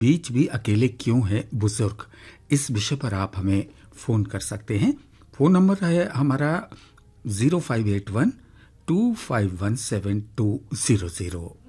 बीच भी अकेले क्यों है बुजुर्ग, इस विषय पर आप हमें फोन कर सकते हैं। फोन नंबर है हमारा 0581 2517 200।